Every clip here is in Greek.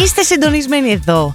Είστε συντονισμένοι εδώ,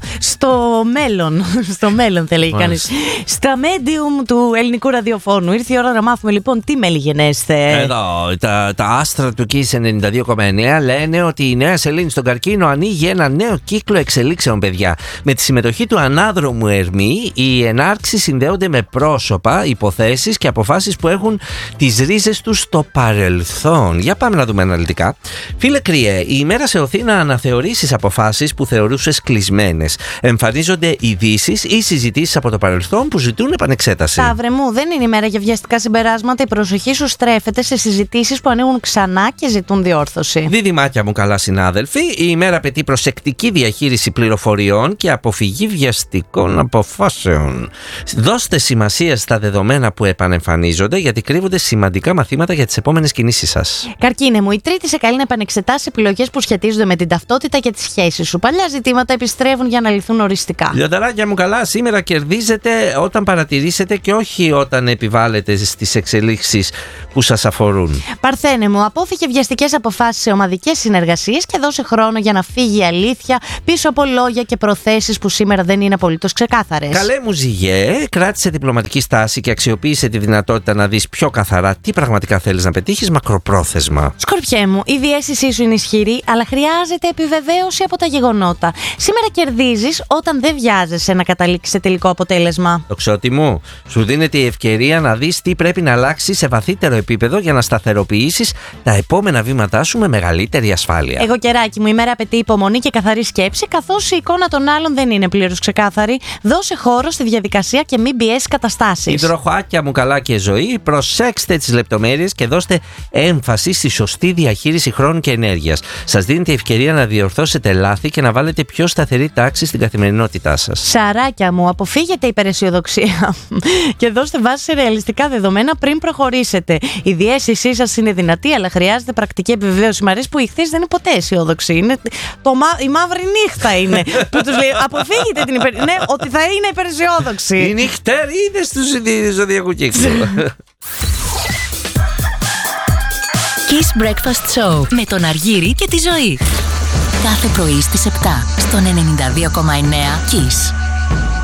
στο μέλλον θα λέει κανείς, στα medium του ελληνικού ραδιοφώνου. Ήρθε η ώρα να μάθουμε λοιπόν τι μελιγενέστε. Εδώ, τα άστρα του Kiss 92,9 λένε ότι η νέα σελήνη στον καρκίνο ανοίγει ένα νέο κύκλο εξελίξεων, παιδιά. Με τη συμμετοχή του ανάδρομου Ερμή, οι ενάρξεις συνδέονται με πρόσωπα, υποθέσεις και αποφάσεις που έχουν τις ρίζες τους στο παρελθόν. Για πάμε να δούμε αναλυτικά. Φίλε Κρυέ, η ημέρα σε οθεί να αναθεωρήσεις αποφάσεις που θεωρούσες κλεισμένες. Εμφανίζονται ειδήσεις ή συζητήσεις από το παρελθόν που ζητούν επανεξέταση. Ταύρε μου, δεν είναι ημέρα για βιαστικά συμπεράσματα. Η προσοχή σου στρέφεται σε συζητήσεις που ανοίγουν ξανά και ζητούν διόρθωση. Δίδυμάκια μου, καλά συνάδελφοι, η ημέρα απαιτεί προσεκτική διαχείριση πληροφοριών και αποφυγή βιαστικών αποφάσεων. Δώστε σημασία στα δεδομένα που επανεμφανίζονται, γιατί κρύβονται σημαντικά μαθήματα για τις επόμενες κινήσεις σας. Καρκίνε μου, η Τρίτη σε καλεί να επανεξετάσει επιλογές που σχετίζονται με την ταυτότητα και τις σχέσεις σου. Παλιά ζητήματα επιστρέφουν για να λυθούν οριστικά. Λιονταράκια μου, καλά, σήμερα κερδίζετε όταν παρατηρήσετε και όχι όταν επιβάλλετε στις εξελίξεις που σας αφορούν. Παρθένε μου, απόφυγε βιαστικές αποφάσεις σε ομαδικές συνεργασίες και δώσε χρόνο για να φύγει η αλήθεια πίσω από λόγια και προθέσεις που σήμερα δεν είναι απολύτως ξεκάθαρες. Καλέ μου Ζυγέ, κράτησε διπλωματική στάση και αξιοποίησε τη δυνατότητα να δεις πιο καθαρά τι πραγματικά θέλεις να πετύχεις μακροπρόθεσμα. Σκορπιέ μου, η διαίσθησή σου είναι ισχυρή, αλλά χρειάζεται επιβεβαίωση από τα γεγονότα. Σήμερα κερδίζεις όταν δεν βιάζεσαι να καταλήξεις σε τελικό αποτέλεσμα. Τοξότη μου, σου δίνεται η ευκαιρία να δεις τι πρέπει να αλλάξει σε βαθύτερο επίπεδο για να σταθεροποιήσεις τα επόμενα βήματά σου με μεγαλύτερη ασφάλεια. Εγώ κεράκι μου, η μέρα απαιτεί υπομονή και καθαρή σκέψη, καθώς η εικόνα των άλλων δεν είναι πλήρως ξεκάθαρη. Δώσε χώρο στη διαδικασία και μην πιέσει καταστάσεις. Υδροχοάκια μου, καλά και ζωή, προσέξτε τις λεπτομέρειες και δώστε έμφαση στη σωστή διαχείριση χρόνου και ενέργειας. Σας δίνετε ευκαιρία να διορθώσετε λάθη και να βάλετε πιο σταθερή τάξη στην καθημερινότητά σας. Σαράκια μου, αποφύγετε υπεραισιοδοξία και δώστε βάση σε ρεαλιστικά δεδομένα πριν προχωρήσετε. Η διαίσθησή σας είναι δυνατή, αλλά χρειάζεται πρακτική επιβεβαίωση. Μ' αρέσει που η χθες δεν είναι ποτέ αισιόδοξη. Είναι η μαύρη νύχτα είναι που τους λέει αποφύγετε την ναι, ότι θα είναι υπεραισιόδοξη. Οι νυχτερίδες του ζωδιακού κύκλου. Kiss Breakfast Show με τον Αργύρη και τη Ζωή. Κάθε πρωί στις 7 στον 92,9 Kiss.